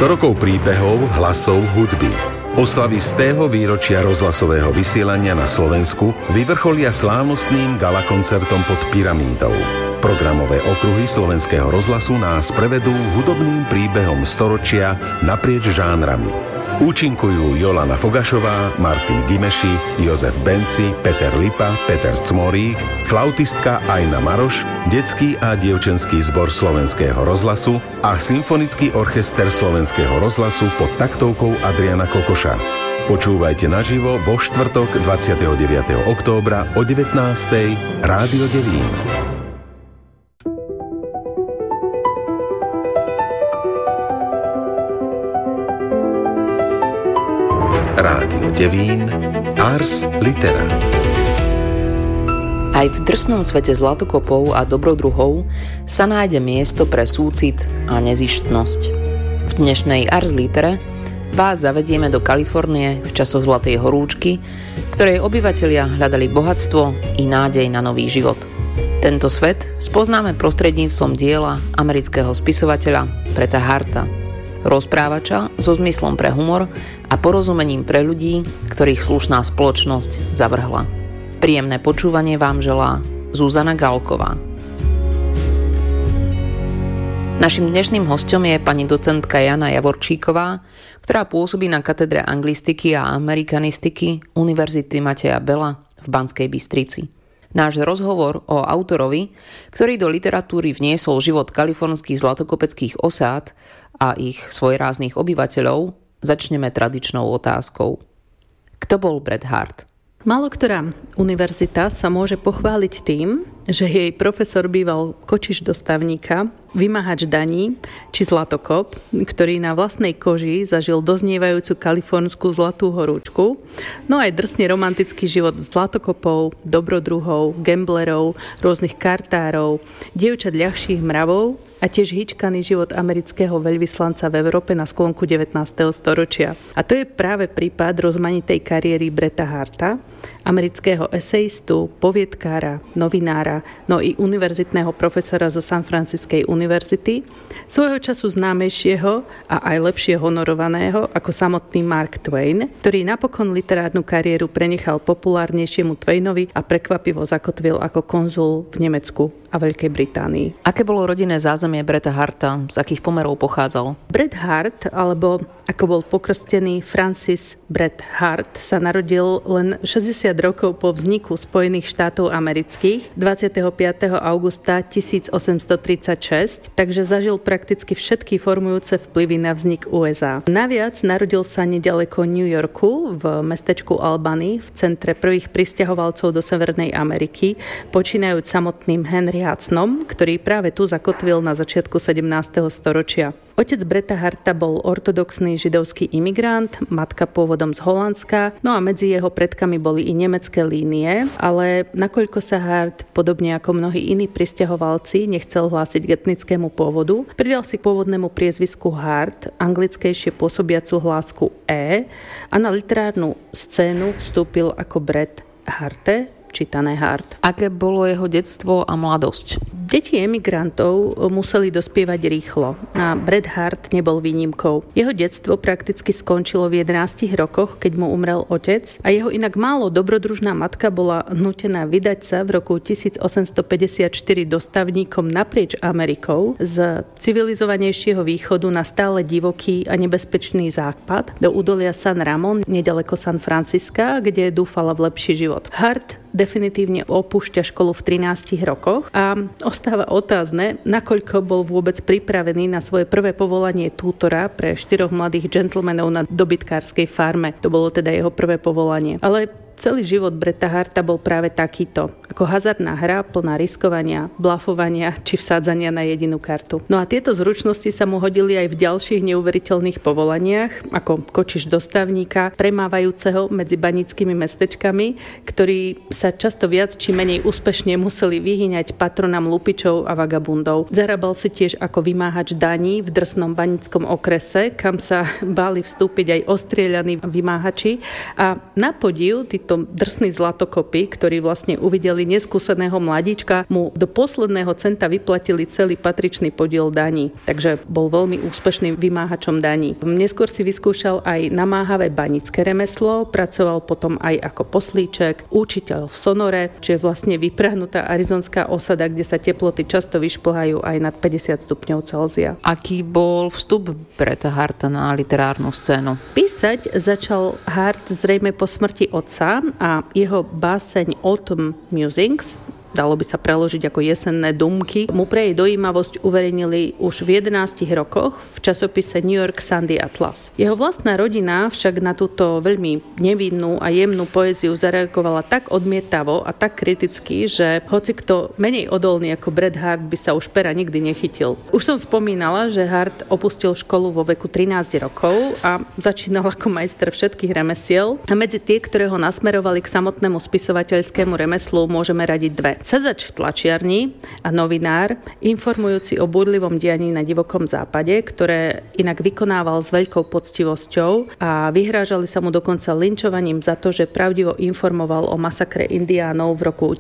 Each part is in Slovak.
100 rokov príbehov, hlasov, hudby. Oslavy z tého výročia rozhlasového vysielania na Slovensku vyvrcholia slávnostným galakoncertom pod Pyramídou. Programové okruhy Slovenského rozhlasu nás prevedú hudobným príbehom storočia naprieč žánrami. Účinkujú Jolana Fogašová, Martin Gimeši, Jozef Benci, Peter Lipa, Peter Cmorík, flautistka Ajna Maroš, detský a dievčenský zbor Slovenského rozhlasu a symfonický orchester Slovenského rozhlasu pod taktovkou Adriana Kokoša. Počúvajte naživo vo štvrtok 29. októbra o 19:00 Rádio Devín. Rádio Devín, Ars Litera. Aj v drsnom svete zlatokopov a dobrodruhov sa nájde miesto pre súcit a nezištnosť. V dnešnej Ars Litere vás zavedieme do Kalifornie v časoch zlatej horúčky, ktorej obyvatelia hľadali bohatstvo i nádej na nový život. Tento svet spoznáme prostredníctvom diela amerického spisovateľa Bretta Harta, rozprávača so zmyslom pre humor a porozumením pre ľudí, ktorých slušná spoločnosť zavrhla. Príjemné počúvanie vám želá Zuzana Galková. Naším dnešným hosťom je pani docentka Jana Javorčíková, ktorá pôsobí na katedre anglistiky a amerikanistiky Univerzity Mateja Bela v Banskej Bystrici. Náš rozhovor o autorovi, ktorý do literatúry vniesol život kalifornských zlatokopeckých osád a ich svojráznych obyvateľov, začneme tradičnou otázkou. Kto bol Bret Hart? Málo ktorá univerzita sa môže pochváliť tým, že jej profesor býval kočiš dostavníka, vymáhač daní či zlatokop, ktorý na vlastnej koži zažil doznievajúcu kalifornskú zlatú horúčku, no aj drsne romantický život zlatokopov, dobrodruhov, gamblerov, rôznych kartárov, dievčat ľahších mravov a tiež hýčkaný život amerického veľvyslanca v Európe na sklonku 19. storočia. A to je práve prípad rozmanitej kariéry Bretta Harta, amerického esejistu, poviedkára, novinára, no i univerzitného profesora zo San Franciscej univerzity, svojho času známejšieho a aj lepšie honorovaného ako samotný Mark Twain, ktorý napokon literárnu kariéru prenechal populárnejšiemu Twainovi a prekvapivo zakotvil ako konzul v Nemecku a Veľkej Británii. Aké bolo rodinné zázemie Bretta Harta? Z akých pomerov pochádzal? Bret Hart, alebo ako bol pokrstený Francis Bret Hart, sa narodil len 60 rokov po vzniku Spojených štátov amerických 25. augusta 1836, takže zažil prakticky všetky formujúce vplyvy na vznik USA. Naviac narodil sa nedaleko New Yorku v mestečku Albany v centre prvých prisťahovalcov do Severnej Ameriky, počínajúc samotným Henry Hudsonom, ktorý práve tu zakotvil na začiatku 17. storočia. Otec Bretta Harta bol ortodoxný židovský imigrant, matka pôvodom z Holandska, no a medzi jeho predkami boli i nemecké línie, ale nakoľko sa Hart, podobne ako mnohí iní prisťahovalci, nechcel hlásiť k etnickému pôvodu, pridal si pôvodnému priezvisku Hart, anglickejšie pôsobiacu hlásku E, a na literárnu scénu vstúpil ako Bret Harte, čítané Hart. Aké bolo jeho detstvo a mladosť? Deti emigrantov museli dospievať rýchlo a Bret Hart nebol výnimkou. Jeho detstvo prakticky skončilo v 11 rokoch, keď mu umrel otec, a jeho inak málo dobrodružná matka bola nútená vydať sa v roku 1854 dostavníkom naprieč Amerikou z civilizovanejšieho východu na stále divoký a nebezpečný západ do údolia San Ramon, nedaleko San Francisca, kde dúfala v lepší život. Hart definitívne opúšťa školu v 13 rokoch a ostáva otázne, nakoľko bol vôbec pripravený na svoje prvé povolanie tútora pre 4 mladých džentlmenov na dobytkárskej farme. To bolo teda jeho prvé povolanie. Ale celý život Bretta Harta bol práve takýto, ako hazardná hra plná riskovania, blafovania či vsádzania na jedinú kartu. No a tieto zručnosti sa mu hodili aj v ďalších neuveriteľných povolaniach, ako kočiš dostavníka, premávajúceho medzi baníckymi mestečkami, ktorí sa často viac či menej úspešne museli vyhýňať patronám lupičov a vagabundov. Zarábal si tiež ako vymáhač daní v drsnom baníckom okrese, kam sa báli vstúpiť aj ostrieľaní vymáhači, a na podiv títo drsní zlatokopy, ktorí vlastne uvideli neskúseného mladíčka, mu do posledného centa vyplatili celý patričný podiel daní. Takže bol veľmi úspešným vymáhačom daní. Neskôr si vyskúšal aj namáhavé banické remeslo, pracoval potom aj ako poslíček, učiteľ v Sonore, čo je vlastne vyprahnutá arizonská osada, kde sa teploty často vyšplhajú aj nad 50 stupňov Celzia. Aký bol vstup Bretha Harta na literárnu scénu? Písať začal Hart zrejme po smrti otca a jeho báseň Autumn Musings, dalo by sa preložiť ako jesenné dumky, mu pre jej dojímavosť uverejnili už v 11 rokoch v časopise New York Sunday Atlas. Jeho vlastná rodina však na túto veľmi nevinnú a jemnú poéziu zareagovala tak odmietavo a tak kriticky, že hoci kto menej odolný ako Bret Hart by sa už pera nikdy nechytil. Už som spomínala, že Hart opustil školu vo veku 13 rokov a začínal ako majster všetkých remesiel a medzi tie, ktoré ho nasmerovali k samotnému spisovateľskému remeslu, môžeme radiť dve. Sedzač v tlačiarni a novinár, informujúci o búrlivom dianí na divokom západe, ktoré inak vykonával s veľkou poctivosťou a vyhrážali sa mu dokonca linčovaním za to, že pravdivo informoval o masakre indiánov v roku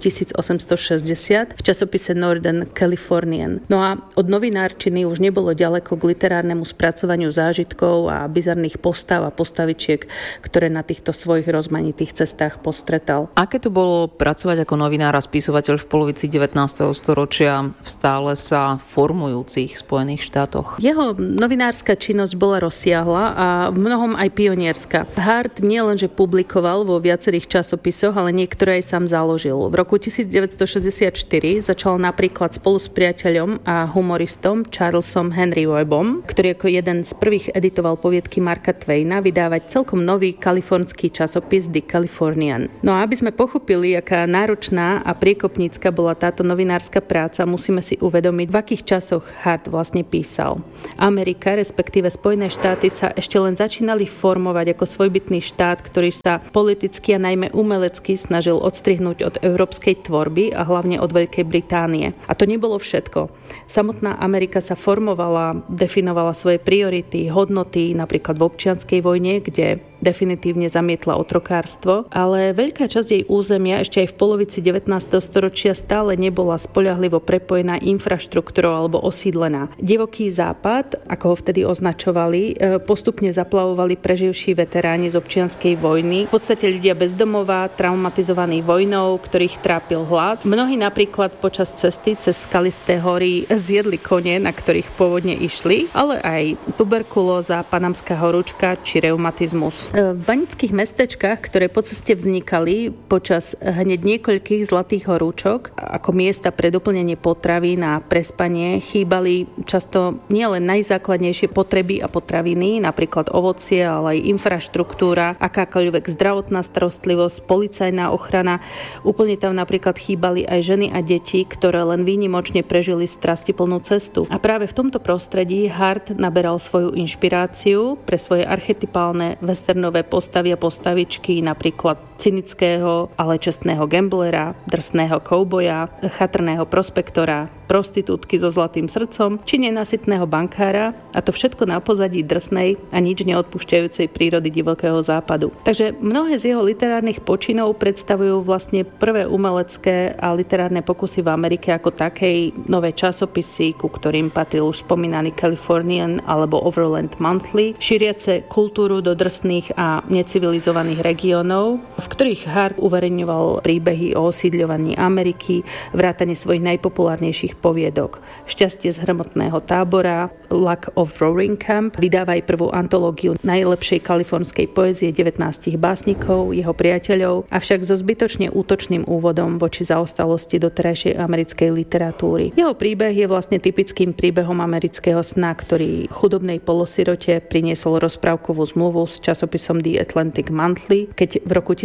1860 v časopise Northern Californian. No a od novinárčiny už nebolo ďaleko k literárnemu spracovaniu zážitkov a bizarných postav a postavičiek, ktoré na týchto svojich rozmanitých cestách postretal. Aké to bolo pracovať ako novinár a spisovateľ v polovici 19. storočia v stále sa formujúcich Spojených štátoch? Jeho novinárska činnosť bola rozsiahla a v mnohom aj pionierska. Hart nielenže publikoval vo viacerých časopisoch, ale niektoré aj sám založil. V roku 1964 začal napríklad spolu s priateľom a humoristom Charlesom Henry Webbom, ktorý ako jeden z prvých editoval poviedky Marka Twaina, vydávať celkom nový kalifornský časopis The Californian. No a aby sme pochopili, aká náročná a priekopnícka bola táto novinárska práca, musíme si uvedomiť, v akých časoch Hart vlastne písal. Amerika, respektíve Spojené štáty sa ešte len začínali formovať ako svojbytný štát, ktorý sa politicky a najmä umelecky snažil odstrihnúť od európskej tvorby a hlavne od Veľkej Británie. A to nebolo všetko. Samotná Amerika sa formovala, definovala svoje priority, hodnoty, napríklad v občianskej vojne, kde definitívne zamietla otrokárstvo, ale veľká časť jej územia ešte aj v polovici 19. storočia stále nebola spoľahlivo prepojená infraštruktúrou alebo osídlená. Divoký západ, ako ho vtedy označovali, postupne zaplavovali preživší veteráni z občianskej vojny, v podstate ľudia bez domova, traumatizovaní vojnou, ktorých trápil hlad. Mnohí napríklad počas cesty cez skalisté hory zjedli kone, na ktorých pôvodne išli, ale aj tuberkulóza, panamská horúčka či reumatizmus. V banických mestečkách, ktoré po ceste vznikali počas hneď niekoľkých zlatých horúčok, ako miesta pre doplnenie potravín a prespanie, chýbali často nielen najzákladnejšie potreby a potraviny, napríklad ovocie, ale aj infraštruktúra, akákoľvek zdravotná starostlivosť, policajná ochrana. Úplne tam napríklad chýbali aj ženy a deti, ktoré len výnimočne prežili strastiplnú cestu. A práve v tomto prostredí Hart naberal svoju inšpiráciu pre svoje archetypálne westernové postavy a postavičky, napríklad cynického, ale čestného gamblera, drsného kouboja, chatrného prospektora, prostitútky so zlatým srdcom či nenasytného bankára, a to všetko na pozadí drsnej a nič neodpúšťajúcej prírody divokého západu. Takže mnohé z jeho literárnych počinov predstavujú vlastne prvé umelecké a literárne pokusy v Amerike ako takej, nové časopisy, ku ktorým patril už spomínaný Californian alebo Overland Monthly, šíriace kultúru do drsných a necivilizovaných regiónov, v ktorých Hart uverejňoval príbehy o osídľovaní Ameriky, vrátane svojich najpopulárnejších poviedok. Šťastie z hrmotného tábora, Luck of Roaring Camp, vydáva aj prvú antológiu najlepšej kalifornskej poézie 19 básnikov, jeho priateľov, avšak so zbytočne útočným úvodom voči zaostalosti doterajšej americkej literatúry. Jeho príbeh je vlastne typickým príbehom amerického sna, ktorý chudobnej polosirote priniesol rozprávkovú zmluvu s časopisom The Atlantic Monthly, keď v roku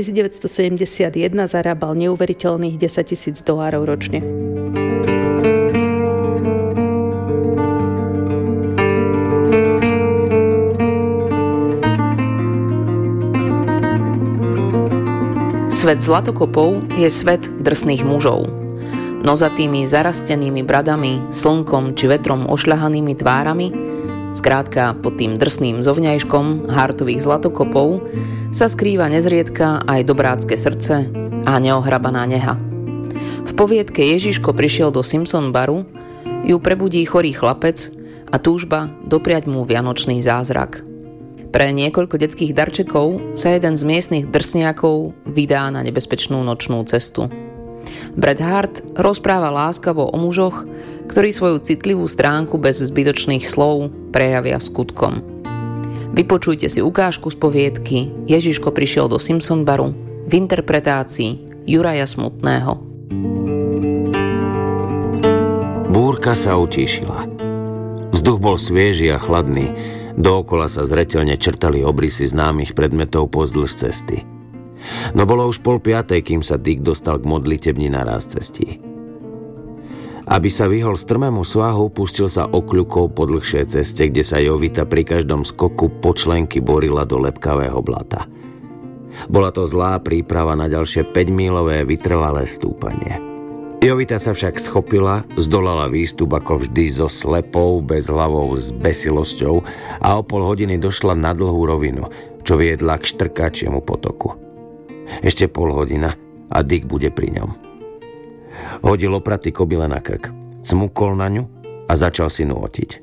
1971 zarábal neuveriteľných $10,000 ročne. Svet zlatokopov je svet drsných mužov. Nozatými zarastenými bradami, slnkom či vetrom ošľahanými tvárami, Skrátka, pod tým drsným zovňajškom Hartových zlatokopov sa skrýva nezriedka aj dobrácke srdce a neohrabaná neha. V poviedke Ježiško prišiel do Simpson baru ju prebudí chorý chlapec a túžba dopriať mu vianočný zázrak. Pre niekoľko detských darčekov sa jeden z miestnych drsniakov vydá na nebezpečnú nočnú cestu. Bret Hart rozpráva láskavo o mužoch, ktorí svoju citlivú stránku bez zbytočných slov prejavia skutkom. Vypočujte si ukážku z poviedky Ježiško prišiel do Simpson baru v interpretácii Juraja Smutného. Búrka sa utíšila. Vzduch bol svieži a chladný. Dookola sa zreteľne črtali obrysy známych predmetov pozdĺž cesty. No bolo už 4:30, kým sa Dick dostal k modlitebni na ráz cestí. Aby sa vyhol strmému svahu, pustil sa okľukou po dlhšej ceste, kde sa Jovita pri každom skoku počlenky borila do lepkavého blata. Bola to zlá príprava na ďalšie 5-mílové vytrvalé stúpanie. Jovita sa však schopila, zdolala výstup ako vždy so slepou, bezhlavou zbesilosťou a o pol hodiny došla na dlhú rovinu, čo viedla k štrkáčiemu potoku. Ešte pol hodina a Dick bude pri ňom. Hodil opratý kobyle na krk, cmukol na ňu a začal si nôtiť.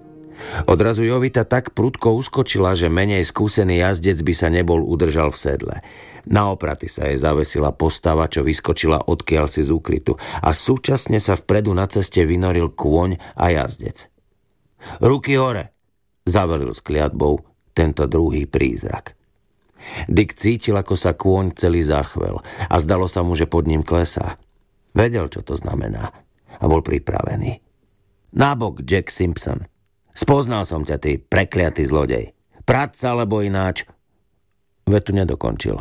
Odrazu Jovita tak prudko uskočila, že menej skúsený jazdec by sa nebol udržal v sedle. Na opraty sa jej zavesila postava, čo vyskočila odkiaľ si z úkrytu a súčasne sa vpredu na ceste vynoril kôň a jazdec. Ruky hore, zavelil s kliatbou tento druhý prízrak. Dick cítil, ako sa kôň celý zachvel a zdalo sa mu, že pod ním klesá. Vedel, čo to znamená a bol pripravený. Nabok, Jack Simpson. Spoznal som ťa, ty prekliatý zlodej. Prať sa, alebo ináč. Vetu nedokončil.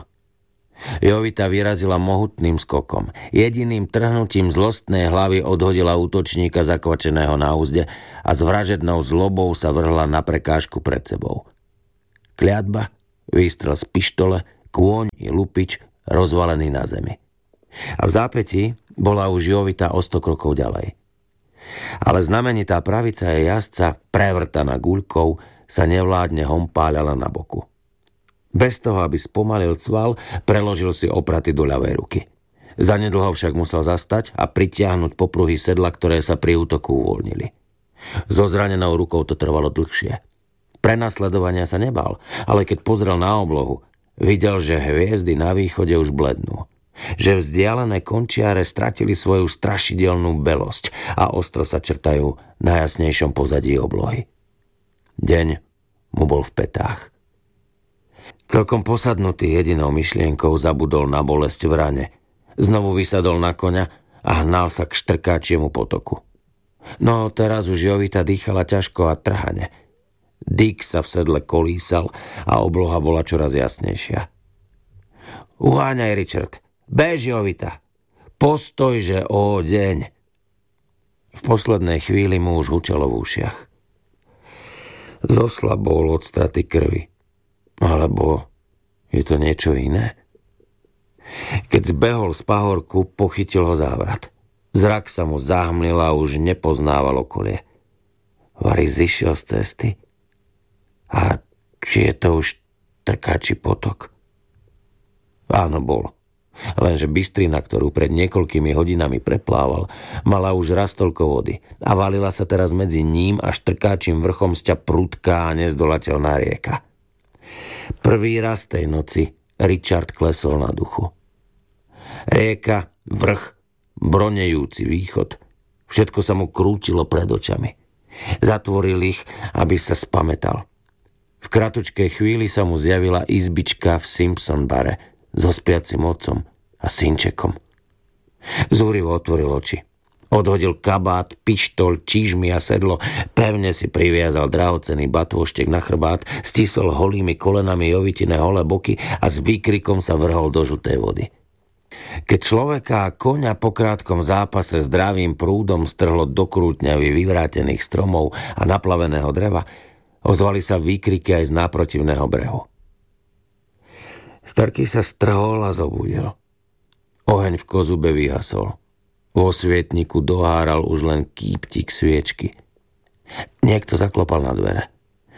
Jovita vyrazila mohutným skokom. Jediným trhnutím zlostnej hlavy odhodila útočníka zakvačeného na úzde a s vražednou zlobou sa vrhla na prekážku pred sebou. Kliatba, výstrel z pištole, kôň i lupič rozvalený na zemi. A v zápätí bola už Jovita o 100 krokov ďalej. Ale znamenitá pravica jej jazdca, prevrtaná guľkou, sa nevládne hompáľala na boku. Bez toho, aby spomalil cval, preložil si opraty do ľavej ruky. Zanedlho však musel zastať a pritiahnuť popruhy sedla, ktoré sa pri útoku uvoľnili. So zranenou rukou to trvalo dlhšie. Prenasledovania sa nebal, ale keď pozrel na oblohu, videl, že hviezdy na východe už blednú. Že vzdialené končiare stratili svoju strašidelnú belosť a ostro sa črtajú na jasnejšom pozadí oblohy. Deň mu bol v pätách. Celkom posadnutý jedinou myšlienkou zabudol na bolesť v rane. Znovu vysadol na koňa a hnal sa k štrkáčiemu potoku. No teraz už Jovita dýchala ťažko a trhane. Dick sa v sedle kolísal a obloha bola čoraz jasnejšia. Uháňaj, Richard! Bež, Jovita! Postoj, že o deň! V poslednej chvíli mu už hučalo v ušiach. Zoslabol od straty krvi. Alebo je to niečo iné? Keď zbehol z pahorku, pochytil ho závrat. Zrak sa mu zahmlil a už nepoznával okolie. Vari zišiel z cesty? A či je to už trkáči potok? Áno, bol. Lenže bystrina, ktorú pred niekoľkými hodinami preplával, mala už raz toľko vody a valila sa teraz medzi ním a štrkáčim vrchom sťa prudká a nezdolateľná rieka. Prvý raz tej noci Richard klesol na duchu. Rieka, vrch, bronejúci východ, všetko sa mu krútilo pred očami. Zatvoril ich, aby sa spamätal. V kratučkej chvíli sa mu zjavila izbička v Simpson bare so spiacim otcom a synčekom. Zúrivo otvoril oči. Odhodil kabát, pištol, čížmy a sedlo, pevne si priviazal drahocenný batôštek na chrbát, stisol holými kolenami Jovitine holé boky a s výkrikom sa vrhol do žltej vody. Keď človeka a koňa po krátkom zápase zdravým prúdom strhlo do krútňavy vyvrátených stromov a naplaveného dreva, ozvali sa výkriky aj z náprotivného brehu. Starký sa strhol a zobudil. Oheň v kozube vyhasol. Vo svietniku doháral už len kýptik sviečky. Niekto zaklopal na dvere.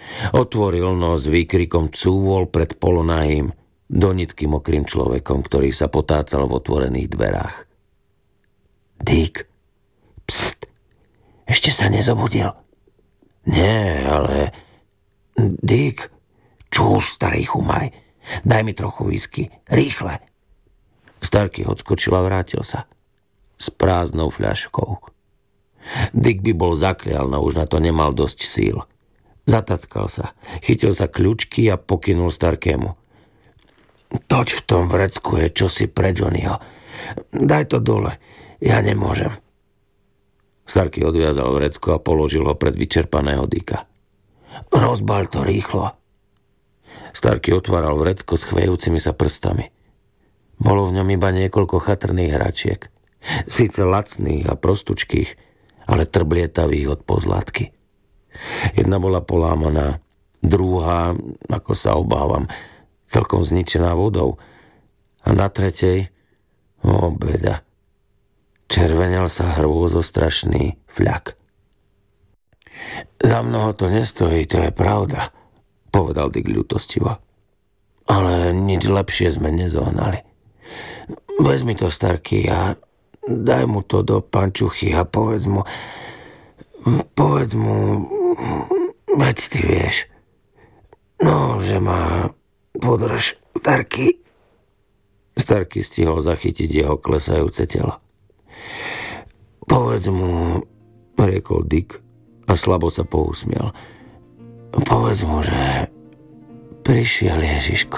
Otvoril nos výkrikom, cúvol pred polonahým, do nitky mokrým človekom, ktorý sa potácal v otvorených dverách. Dick, pst, ešte sa nezobudil? Nie, ale... Dick, čuž, starý chumaj, daj mi trochu whisky, rýchle. Starky odskočil a vrátil sa. S prázdnou fľaškou. Dick by bol zaklial, no už na to nemal dosť síl. Zatackal sa, chytil sa kľúčky a pokynul Starkému. Toď v tom vrecku je čosi pre Johnnyho. Daj to dole, ja nemôžem. Starky odviazal vrecko a položil ho pred vyčerpaného Dicka. Rozbal to rýchlo. Starky otváral vrecko s chvejúcimi sa prstami. Bolo v ňom iba niekoľko chatrných hračiek. Síce lacných a prostučkých, ale trblietavých od pozlátky. Jedna bola polámaná, druhá, ako sa obávam, celkom zničená vodou. A na tretej, beda, červenal sa hrôzostrašný fľak. Za mnoho to nestojí, to je pravda, povedal Dick ľútostivo. Ale nič lepšie sme nezohnali. Vezmi to, Starky, a daj mu to do pančuchy a povedz mu, veď ty vieš. No, že ma podrž, Starky. Starky stihol zachytiť jeho klesajúce telo. Povedz mu, riekol Dick a slabo sa pousmiel. Povedz mu, že prišiel Ježiško.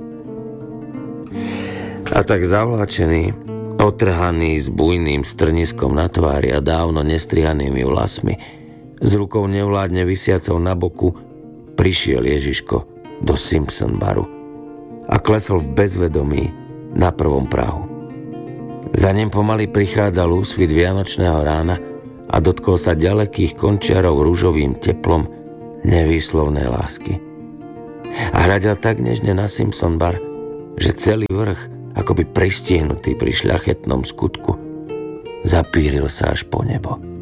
A tak zavláčený, otrhaný s bujným strniskom na tvári a dávno nestrihanými vlasmi, s rukou nevládne visiacou na boku, prišiel Ježiško do Simpson baru a klesol v bezvedomí na prvom prahu. Za ním pomaly prichádzal úsvit vianočného rána a dotkol sa ďalekých končiarov ružovým teplom nevýslovnej lásky. A hľadel tak nežne na Simpson bar, že celý vrch, akoby pristihnutý pri šľachetnom skutku, zapíril sa až po nebo.